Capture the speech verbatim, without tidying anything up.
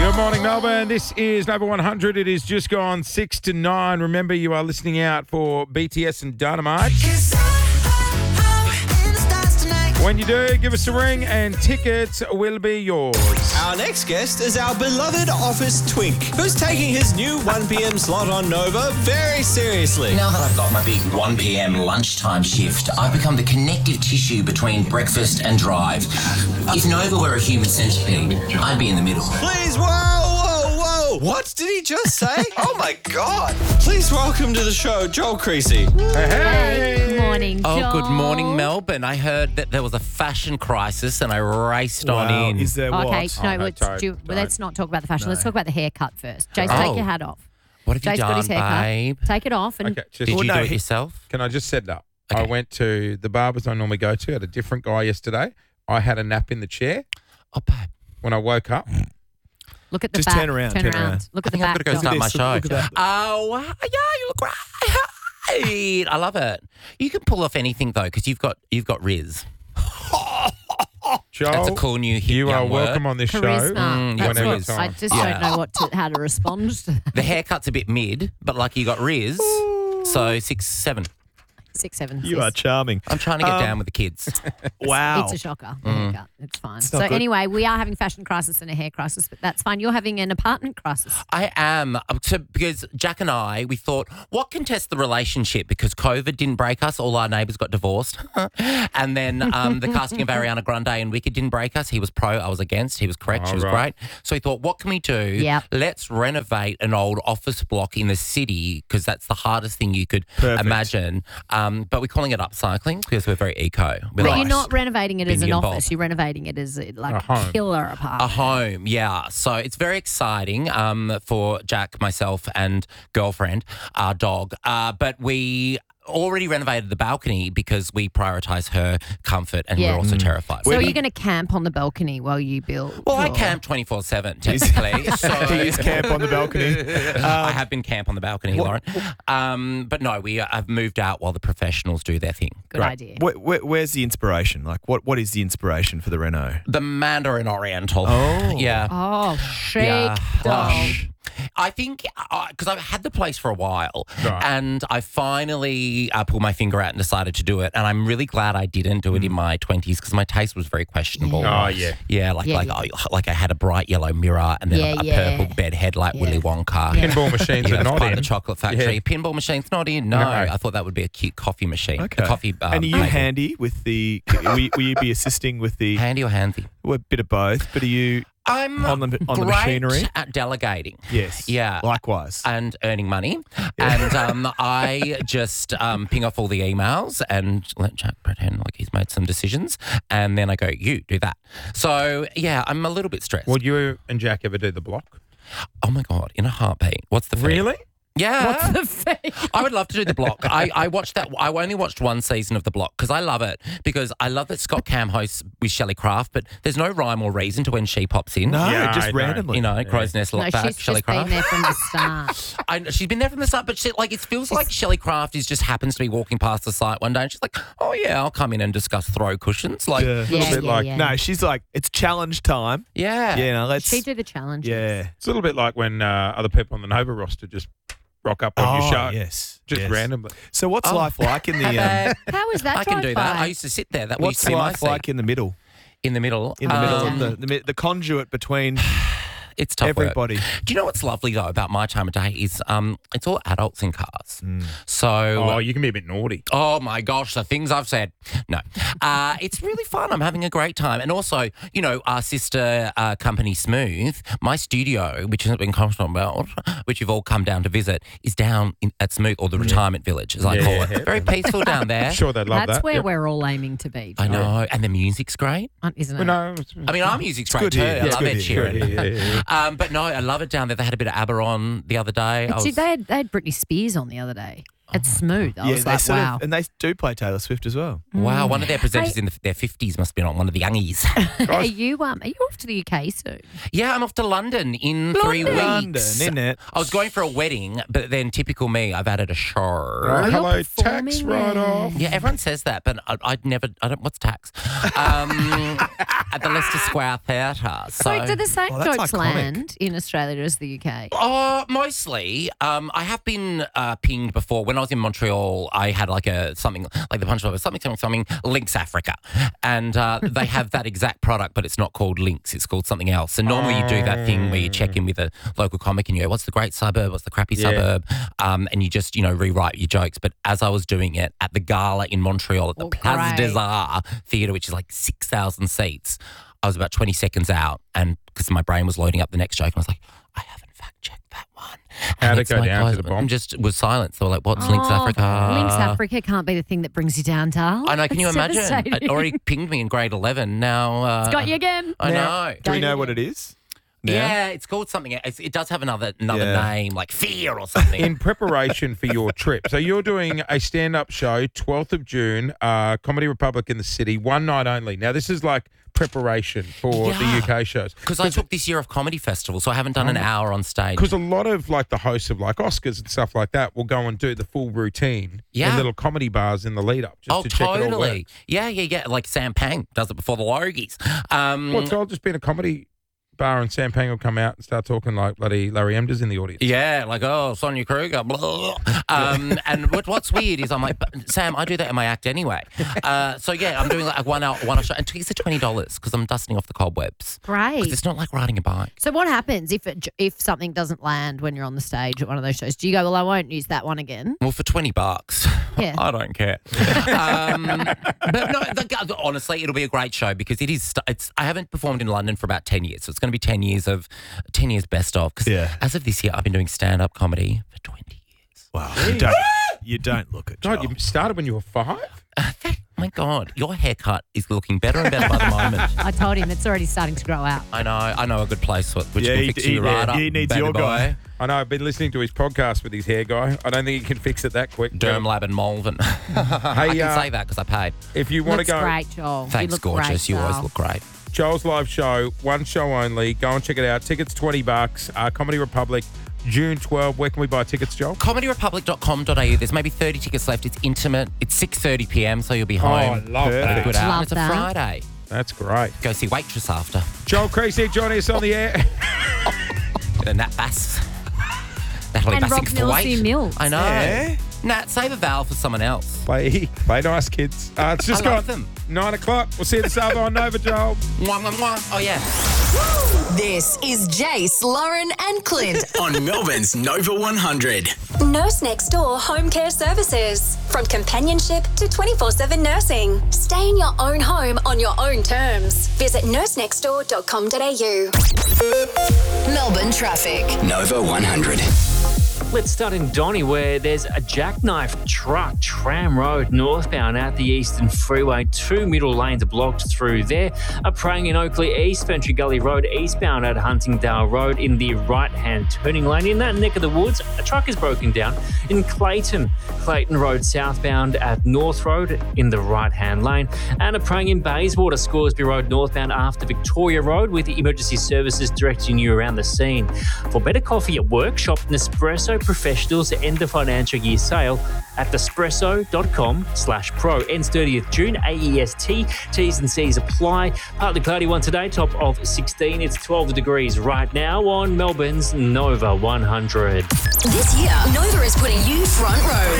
Good morning, Melbourne. This is Nova one hundred. It is just gone six to nine. Remember, you are listening out for B T S and Dynamite. When you do, give us a ring and tickets will be yours. Our next guest is our beloved office twink, who's taking his new one p.m. slot on Nova very seriously. Now that I've got my big one p.m. lunchtime shift, I've become the connective tissue between breakfast and drive. If Nova were a human centipede, I'd be in the middle. Please, whoa, whoa, whoa. What did he just say? Oh, my God. Please welcome to the show, Joel Creasy. Hey. Good morning, Oh, Joel. good morning, Melbourne. I heard that there was a fashion crisis and I raced on Wow, in. is there Okay, what? no, Oh, no, let's, don't, do, don't. let's not talk about the fashion. Let's talk about the haircut first. Jace, Oh. take your hat off. What have you Jace got done, his haircut. babe? Take it off. And Okay, just, Did Well, you no, do it he- yourself? can I just set it up? Okay. I went to the barbers I normally go to. I had a different guy yesterday. I had a nap in the chair. Oh, babe. When I woke up, look at the Just back. turn around, Turn, turn around. around. Look I at the think I've back. got to go start Joel. my This, show. look at that. Oh, yeah, you look great. I love it. You can pull off anything though, because you've got you've got Riz. Joel, That's a cool new hit. you are young word. welcome on this show. Charisma. Mm, That's whenever what, it's I on. just Yeah. don't know what to, how to respond to that. The haircut's a bit mid, but like you got Riz, so six, seven. Six, seven, You six. are charming. I'm trying to get Um, down with the kids. Wow. It's a shocker. the haircut. It's fine. not so good. anyway, we are having fashion crisis and a hair crisis, but that's fine. You're having an apartment crisis. I am. um, To, because Jack and I, we thought, what can test the relationship? Because COVID didn't break us. All our neighbours got divorced. And then um, the casting of Ariana Grande and Wicked didn't break us. He was pro, I was against. He was correct. Oh, she was right. great. So we thought, what can we do? Yep. Let's renovate an old office block in the city because that's the hardest thing you could Perfect. imagine. Um, but we're calling it upcycling because we're very eco. We But like you're not renovating it as an Bing and office. Bob. You're renovating it as a, like A home. killer A apartment. home, yeah. So it's very exciting um, for Jack, myself, and girlfriend, our dog. Uh, but we already renovated the balcony because we prioritise her comfort and Yeah. we're also terrified. So Where are do you you- going to camp on the balcony while you build? well, I your- camp twenty-four seven, technically. so He is camp on the balcony. I have been camp on the balcony, Lauren. Um, but no, we uh, have moved out while the professionals do their thing. Good idea. Where, where, where's the inspiration? Like, what, what is the inspiration for the reno? The Mandarin Oriental. Oh. Yeah. Oh, chic Yeah, dog. plush. I think because I've had the place for a while, Right. and I finally uh, pulled my finger out and decided to do it. And I'm really glad I didn't do it in my twenties because my taste was very questionable. Oh, yeah. yeah, like Yeah, like yeah. oh, like I had a bright yellow mirror and then Yeah, a, a yeah. purple bed head like Yeah. Willy Wonka. Yeah. Pinball machines You know, are it's not part of in. the chocolate factory. Yeah. Pinball machines not in. No, No. I thought that would be a cute coffee machine. Okay. A coffee. Um, and are you maker. handy with the, will you, will you be assisting with the, Handy or handy? well, a bit of both, but are you I'm on the, on the great machinery? at delegating. Yes. Yeah. Likewise. And earning money. And um, I just um, ping off all the emails and let Jack pretend like he's made some decisions. And then I go, you do that. So, yeah, I'm a little bit stressed. Would you and Jack ever do the block? Oh, my God, in a heartbeat. What's the fee? Really? Yeah. What's the fee? I would love to do the block. I, I watched that. I only watched one season of the block because I love it. Because I love that Scott Cam hosts with Shelley Craft, but there's no rhyme or reason to when she pops in. no, Yeah, I just know. randomly. You know, Crow's Nest No, lock back, she's Shelley just been Craft. there from the start. I know, she's been there from the start, but she, like it feels like Shelley Craft is just happens to be walking past the site one day, and she's like, "Oh yeah, I'll come in and discuss throw cushions." Like, Yeah. A little Yeah, bit yeah, like yeah. No, she's like, it's challenge time. yeah, Yeah, no, let's. She do the challenges. Yeah. It's a little bit like when uh, other people on the Nova roster just rock up on your Oh, show. yes. Just yes. randomly. So what's Oh. life like in the, um, Uh, How is that I can do that. drive-by? I used to sit there. That used what's to be my life seat. like in the middle? in the middle. In the Um, middle, of the, the, mi- the conduit between It's tough work. everybody. Do you know what's lovely though about my time of day is um, it's all adults in cars. Mm. So Oh, you can be a bit naughty. Oh my gosh, the things I've said. No. Uh, it's really fun. I'm having a great time. And also, you know, our sister uh, company Smooth, my studio, which has been talked about, which you've all come down to visit, is down in, at Smooth, or the retirement village, as I Yeah, call yeah, it. yeah. Very peaceful down there. I'm sure they'd love That's that. where Yep. we're all aiming to be. I Joel. know. And the music's great. Isn't it? Well, no, it's- I mean, our music's great good too. here. I Yeah, it's love good Ed here. Sheeran. yeah, yeah, yeah. Um, but no, I love it down there. They had a bit of ABBA on the other day. I See, was- they had, they had Britney Spears on the other day. It's smooth. I yeah, was they like, sort wow. of, and they do play Taylor Swift as well. Wow, one of their presenters Hey. in the, their fifties must have been on one of the youngies. Are you um? Are you off to the U K soon? Yeah, I'm off to London in three weeks. London, isn't it? I was going for a wedding, but then typical me, I've added a show. Oh, you're hello, tax performing write-off. Yeah, everyone says that, but I, I'd never. I don't. What's tax? Um, at the Leicester Square Theatre. So, So, do the same Oh, that's jokes iconic. land in Australia as the U K? Oh, mostly. Um, I have been uh, pinged before. When I was in Montreal, I had like a something like the punchline was something, something, something, Lynx Africa. And uh, they have that exact product, but it's not called Lynx. It's called something else. And normally you do that thing where you check in with a local comic and you go, what's the great suburb? What's the crappy Yeah. suburb? Um, and you just, you know, rewrite your jokes. But as I was doing it at the gala in Montreal at the Oh, Place great. des Arts Theatre, which is like six thousand seats, I was about twenty seconds out. And because my brain was loading up the next joke, and I was like, I haven't fact checked that one. How'd And it it's go like, down to guys, the bomb? and just was silent. So like, what's Lynx Oh, Africa? Lynx Africa can't be the thing that brings you down, Dal. I know. Can you It's imagine? devastating. It already pinged me in grade eleven. Now uh, It's got you again. I Now, know. Do we know what it is? Now? Yeah, it's called something. It's, it does have another another Yeah. name, like Fear or something. In preparation for your trip. So you're doing a stand-up show, twelfth of June, uh, Comedy Republic in the city, one night only. Now, this is like preparation for the Yeah. U K shows. Because I took this year of comedy festival, so I haven't done an hour on stage. Because a lot of like the hosts of like Oscars and stuff like that will go and do the full routine in Yeah. little comedy bars in the lead up just Oh, to check it all totally. works. Yeah, yeah, yeah. Like Sam Pang does it before the Logies. Um, Well, so I'll just be in a comedy bar and Sam Pang will come out and start talking like bloody Larry Emders in the audience. Yeah, like, oh, Sonia Kruger, blah. Um, and what, what's weird is I'm like, "But, Sam, I do that in my act anyway. Uh, so, yeah, I'm doing like a one hour, one hour show. And tickets are twenty dollars because I'm dusting off the cobwebs. 'Cause Great. it's not like riding a bike. So what happens if it, if something doesn't land when you're on the stage at one of those shows? Do you go, well, I won't use that one again? Well, for twenty bucks, Yeah. I don't care. um, but no, the, honestly, it'll be a great show because it is. st- It's. I haven't performed in London for about ten years, so it's going to be ten years of ten years best of. Because Yeah. as of this year, I've been doing stand up comedy for twenty years. Wow. You don't, you don't look it, God, Joel. you started when you were five? Uh, thank my God, your haircut is looking better and better by the moment. I told him it's already starting to grow out. I know. I know a good place which Yeah, can he- fix he- you right yeah, up. he needs baby your boy. guy. I know, I've been listening to his podcast with his hair guy. I don't think he can fix it that quick. Derm Lab and Malvern. I Hey, can uh, say that because I paid. if you want to Looks go, great, Joel. you Thanks, look gorgeous. Great, you always Dal. look great. Joel's live show, one show only. Go and check it out. Tickets twenty bucks. Uh, Comedy Republic, June twelfth. Where can we buy tickets, Joel? comedy republic dot com dot a u. There's maybe thirty tickets left. It's intimate. It's six thirty p m, so you'll be home. Oh, I love at a that. good hour. Love And it's a that. Friday. That's great. Go see Waitress after. Joel Creasy joining us on the air. And Nat Bass. Natalie And Bass Rob sings for Milsey Wait. Mills. I know. Yeah. Nat, save a vowel for someone else. play, play nice, kids. Uh, it's just I love got them. nine o'clock. We'll see you this afternoon on Nova, Joel. Mwah, mwah, mwah. Oh, yeah. This is Jace, Lauren, and Clint. On Melbourne's Nova one hundred. Nurse Next Door Home Care Services. From companionship to twenty-four seven nursing. Stay in your own home on your own terms. Visit nurse next door dot com dot a u. Melbourne traffic. Nova one hundred. Let's start in Donny, where there's a jackknife truck, Tram Road, northbound at the Eastern Freeway. Two middle lanes are blocked through there. A praying in Oakley East, Ventry Gully Road, eastbound at Huntingdale Road in the right-hand turning lane. In that neck of the woods, a truck is broken down. In Clayton, Clayton Road, southbound at North Road in the right-hand lane. And a praying in Bayswater, Scoresby Road, northbound after Victoria Road, with the emergency services directing you around the scene. For better coffee at work, shop Nespresso Professionals end the financial year sale at nespresso.com slash pro. Ends thirtieth June, A E S T. T's and C's apply. Partly cloudy one today, top of sixteen. It's twelve degrees right now on Melbourne's Nova one hundred. This year, Nova is putting you front row.